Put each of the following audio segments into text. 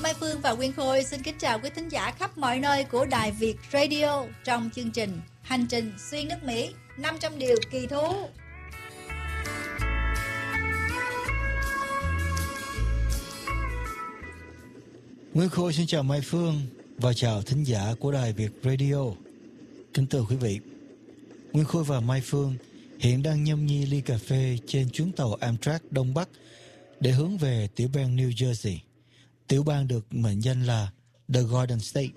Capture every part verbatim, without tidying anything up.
Mai Phương và Nguyên Khôi xin kính chào quý thính giả khắp mọi nơi của Đài Việt Radio trong chương trình Hành trình xuyên nước Mỹ năm trăm điều kỳ thú. Nguyên Khôi xin chào Mai Phương và chào thính giả của Đài Việt Radio. Kính thưa quý vị, Nguyên Khôi và Mai Phương hiện đang nhâm nhi ly cà phê trên chuyến tàu Amtrak Đông Bắc để hướng về tiểu bang New Jersey. Tiểu bang được mệnh danh là The Garden State.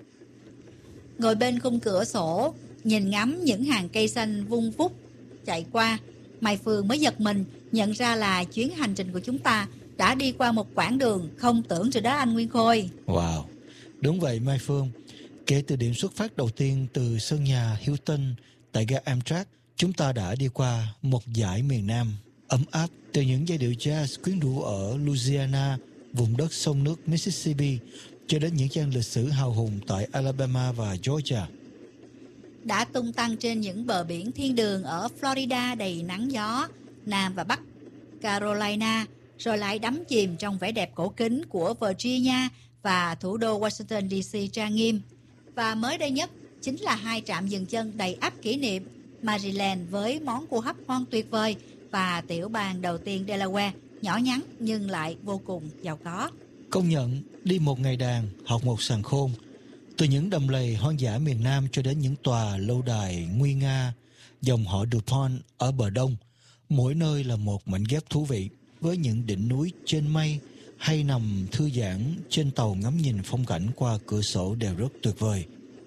Ngồi bên khung cửa sổ, nhìn ngắm những hàng cây xanh vung vút chạy qua, Mai Phương mới giật mình nhận ra là chuyến hành trình của chúng ta đã đi qua một quãng đường không tưởng rồi đó anh Nguyên Khôi. Wow, đúng vậy Mai Phương. Kể từ điểm xuất phát đầu tiên từ sân nhà Hilton tại ga Amtrak, chúng ta đã đi qua một dải miền Nam ấm áp, từ những giai điệu jazz quyến rũ ở Louisiana, vùng đất sông nước Mississippi, cho đến những trang lịch sử hào hùng tại Alabama và Georgia. Đã tung tăng trên những bờ biển thiên đường ở Florida đầy nắng gió, Nam và Bắc Carolina, rồi lại đắm chìm trong vẻ đẹp cổ kính của Virginia và thủ đô Washington đê xê trang nghiêm. Và mới đây nhất chính là hai trạm dừng chân đầy ắp kỷ niệm, Maryland với món cua hấp ngon tuyệt vời và tiểu bang đầu tiên Delaware, nhỏ nhắn nhưng lại vô cùng giàu có. Công nhận, đi một ngày đàn, học một sàng khôn. Từ những đầm lầy hoang dã miền Nam cho đến những tòa lâu đài nguy nga, dòng họ DuPont ở bờ đông, mỗi nơi là một mảnh ghép thú vị, với những đỉnh núi trên mây hay nằm thư giãn trên tàu ngắm nhìn phong cảnh qua cửa sổ đều rất tuyệt vời.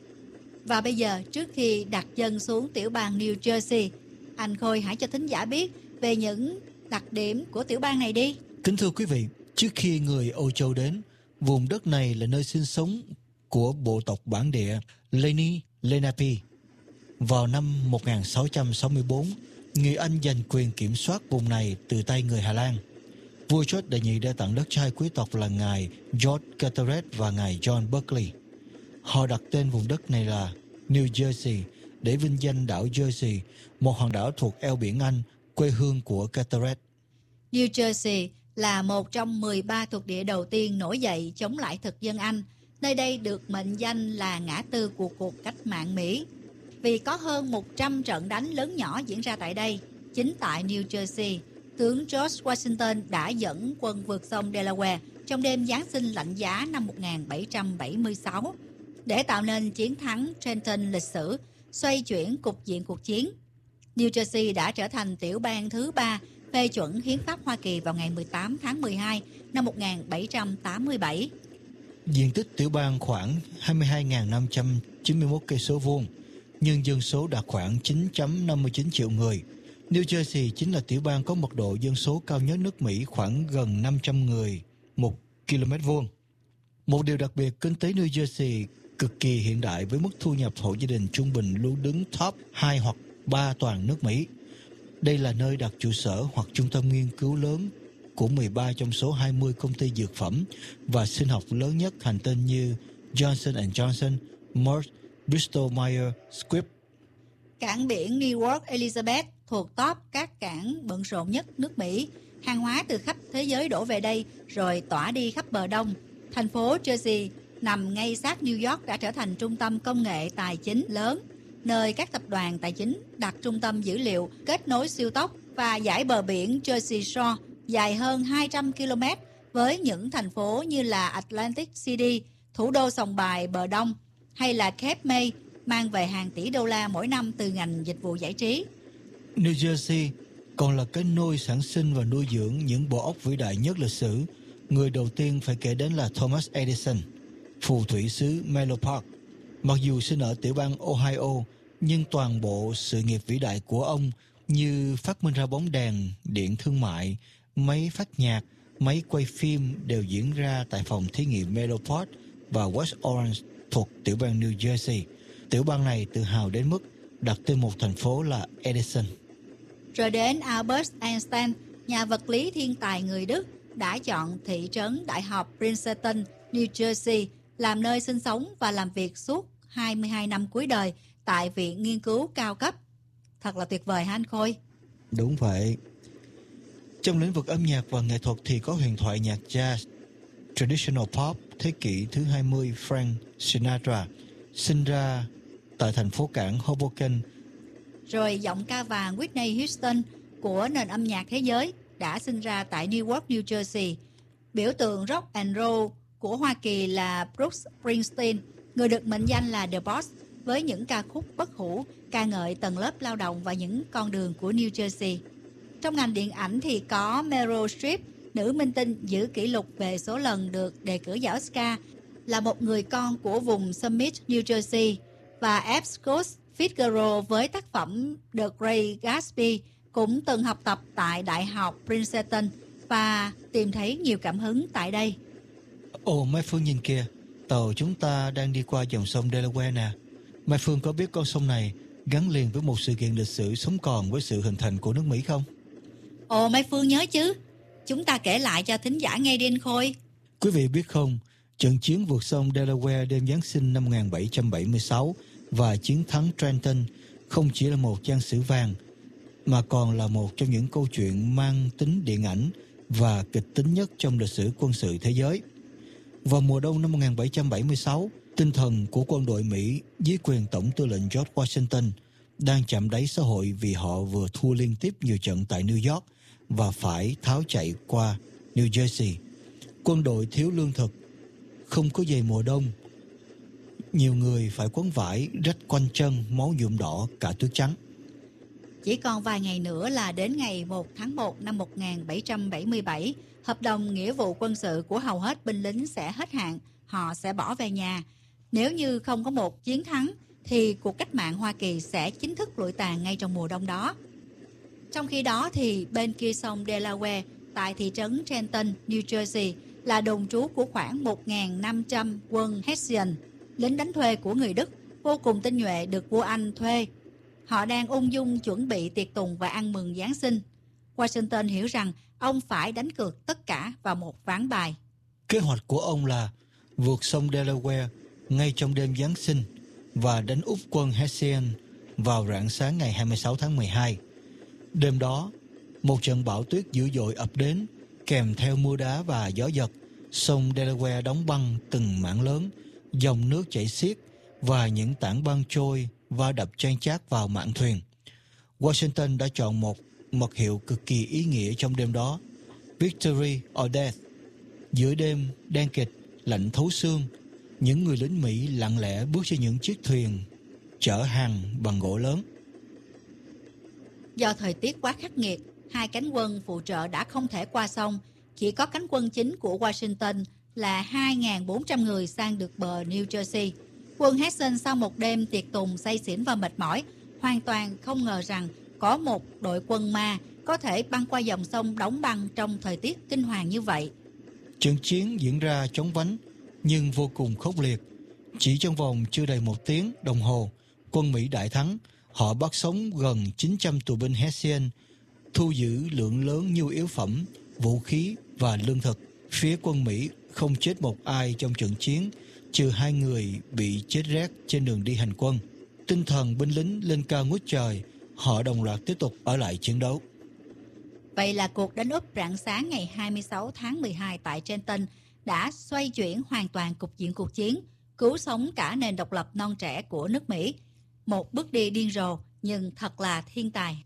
Và bây giờ, trước khi đặt chân xuống tiểu bang New Jersey, anh Khôi hãy cho thính giả biết về những đặc điểm của tiểu bang này đi. Kính thưa quý vị, trước khi người Âu Châu đến, vùng đất này là nơi sinh sống của bộ tộc bản địa Lenni Lenape. Vào năm một nghìn sáu trăm sáu mươi tư, người Anh giành quyền kiểm soát vùng này từ tay người Hà Lan. Vua George đệ nhị đã tặng đất cho hai quý tộc là ngài George Carteret và ngài John Berkeley. Họ đặt tên vùng đất này là New Jersey để vinh danh đảo Jersey, một hòn đảo thuộc eo biển Anh, quê hương của Carteret. New Jersey là một trong mười ba thuộc địa đầu tiên nổi dậy chống lại thực dân Anh. Nơi đây được mệnh danh là ngã tư của cuộc cách mạng Mỹ, vì có hơn một trăm trận đánh lớn nhỏ diễn ra tại đây. Chính tại New Jersey, tướng George Washington đã dẫn quân vượt sông Delaware trong đêm Giáng sinh lạnh giá năm một nghìn bảy trăm bảy mươi sáu để tạo nên chiến thắng Trenton lịch sử, xoay chuyển cục diện cuộc chiến. New Jersey đã trở thành tiểu bang thứ ba phê chuẩn hiến pháp Hoa Kỳ vào ngày mười tám tháng mười hai năm một nghìn bảy trăm tám mươi bảy. Diện tích tiểu bang khoảng hai mươi hai nghìn năm trăm chín mươi mốt cây số vuông, nhưng dân số đạt khoảng chín phẩy năm mươi chín triệu người. New Jersey chính là tiểu bang có mật độ dân số cao nhất nước Mỹ, khoảng gần năm trăm người một ki lô mét vuông. Một điều đặc biệt, kinh tế New Jersey cực kỳ hiện đại với mức thu nhập hộ gia đình trung bình luôn đứng top hai hoặc ba toàn nước Mỹ. Đây là nơi đặt trụ sở hoặc trung tâm nghiên cứu lớn của mười ba trong số hai mươi công ty dược phẩm và sinh học lớn nhất hành tinh như Johnson and Johnson, Merck, Bristol Myers Squibb. Cảng biển Newark Elizabeth thuộc top các cảng bận rộn nhất nước Mỹ. Hàng hóa từ khắp thế giới đổ về đây rồi tỏa đi khắp bờ đông. Thành phố Jersey nằm ngay sát New York đã trở thành trung tâm công nghệ tài chính lớn, nơi các tập đoàn tài chính đặt trung tâm dữ liệu kết nối siêu tốc, và dải bờ biển Jersey Shore dài hơn hai trăm ki lô mét với những thành phố như là Atlantic City, thủ đô sòng bài bờ đông, hay là Cape May, mang về hàng tỷ đô la mỗi năm từ ngành dịch vụ giải trí. New Jersey còn là cái nôi sản sinh và nuôi dưỡng những bộ óc vĩ đại nhất lịch sử. Người đầu tiên phải kể đến là Thomas Edison, phù thủy xứ Menlo Park. Mặc dù sinh ở tiểu bang Ohio, nhưng toàn bộ sự nghiệp vĩ đại của ông như phát minh ra bóng đèn, điện thương mại, máy phát nhạc, máy quay phim đều diễn ra tại phòng thí nghiệm Menlo Park và West Orange thuộc tiểu bang New Jersey. Tiểu bang này tự hào đến mức đặt tên một thành phố là Edison. Rồi đến Albert Einstein, nhà vật lý thiên tài người Đức, đã chọn thị trấn đại học Princeton, New Jersey làm nơi sinh sống và làm việc suốt hai mươi hai năm cuối đời tại Viện Nghiên cứu cao cấp. Thật là tuyệt vời ha anh Khôi? Đúng vậy. Trong lĩnh vực âm nhạc và nghệ thuật thì có huyền thoại nhạc jazz traditional pop thế kỷ thứ hai mươi Frank Sinatra sinh ra tại thành phố cảng Hoboken. Rồi giọng ca vàng Whitney Houston của nền âm nhạc thế giới đã sinh ra tại Newark, New Jersey. Biểu tượng rock and roll của Hoa Kỳ là Bruce Springsteen, người được mệnh danh là The Boss, với những ca khúc bất hủ ca ngợi tầng lớp lao động và những con đường của New Jersey. Trong ngành điện ảnh thì có Meryl Streep, nữ minh tinh giữ kỷ lục về số lần được đề cử giải Oscar, là một người con của vùng Summit, New Jersey, và F. Scott Fitzgerald với tác phẩm The Great Gatsby cũng từng học tập tại Đại học Princeton và tìm thấy nhiều cảm hứng tại đây. Ồ, Mai Phương nhìn kìa, tàu chúng ta đang đi qua dòng sông Delaware nè. Mai Phương có biết con sông này gắn liền với một sự kiện lịch sử sống còn với sự hình thành của nước Mỹ không? Ồ, Mai Phương nhớ chứ. Chúng ta kể lại cho thính giả nghe điên khôi. Quý vị biết không, trận chiến vượt sông Delaware đêm Giáng sinh năm một nghìn bảy trăm bảy mươi sáu và chiến thắng Trenton không chỉ là một trang sử vàng, mà còn là một trong những câu chuyện mang tính điện ảnh và kịch tính nhất trong lịch sử quân sự thế giới. Vào mùa đông năm một nghìn bảy trăm bảy mươi sáu, tinh thần của quân đội Mỹ dưới quyền Tổng tư lệnh George Washington đang chạm đáy xã hội vì họ vừa thua liên tiếp nhiều trận tại New York và phải tháo chạy qua New Jersey. Quân đội thiếu lương thực, không có giày mùa đông. Nhiều người phải quấn vải rách quanh chân, máu nhuộm đỏ cả tuyết trắng. Chỉ còn vài ngày nữa là đến ngày một tháng một năm một nghìn bảy trăm bảy mươi bảy, hợp đồng nghĩa vụ quân sự của hầu hết binh lính sẽ hết hạn, họ sẽ bỏ về nhà. Nếu như không có một chiến thắng, thì cuộc cách mạng Hoa Kỳ sẽ chính thức lụi tàn ngay trong mùa đông đó. Trong khi đó thì bên kia sông Delaware, tại thị trấn Trenton, New Jersey, là đồn trú của khoảng một nghìn năm trăm quân Hessian, lính đánh thuê của người Đức, vô cùng tinh nhuệ được vua Anh thuê. Họ đang ung dung chuẩn bị tiệc tùng và ăn mừng Giáng sinh. Washington hiểu rằng ông phải đánh cược tất cả vào một ván bài. Kế hoạch của ông là vượt sông Delaware ngay trong đêm Giáng sinh và đánh úp quân Hessian vào rạng sáng ngày hai mươi sáu tháng mười hai. Đêm đó, một trận bão tuyết dữ dội ập đến, kèm theo mưa đá và gió giật. Sông Delaware đóng băng từng mảng lớn, dòng nước chảy xiết và những tảng băng trôi va đập chan chát vào mạn thuyền. Washington đã chọn một mật hiệu cực kỳ ý nghĩa trong đêm đó: Victory or Death. Giữa đêm đen kịt, lạnh thấu xương, những người lính Mỹ lặng lẽ bước trên những chiếc thuyền chở hàng bằng gỗ lớn. Do thời tiết quá khắc nghiệt, hai cánh quân phụ trợ đã không thể qua sông. Chỉ có cánh quân chính của Washington là hai nghìn bốn trăm người sang được bờ New Jersey. Quân Hessian sau một đêm tiệc tùng say xỉn và mệt mỏi, hoàn toàn không ngờ rằng có một đội quân ma có thể băng qua dòng sông đóng băng trong thời tiết kinh hoàng như vậy. Trận chiến diễn ra chóng vánh nhưng vô cùng khốc liệt. Chỉ trong vòng chưa đầy một tiếng đồng hồ, quân Mỹ đại thắng. Họ bắt sống gần chín trăm tù binh Hessian, thu giữ lượng lớn nhu yếu phẩm, vũ khí và lương thực. Phía quân Mỹ không chết một ai trong trận chiến, trừ hai người bị chết rét trên đường đi hành quân. Tinh thần binh lính lên cao ngút trời, họ đồng loạt tiếp tục ở lại chiến đấu. Vậy là cuộc đánh úp rạng sáng ngày hai mươi sáu tháng mười hai tại Trenton đã xoay chuyển hoàn toàn cục diện cuộc chiến, cứu sống cả nền độc lập non trẻ của nước Mỹ. Một bước đi điên rồ nhưng thật là thiên tài.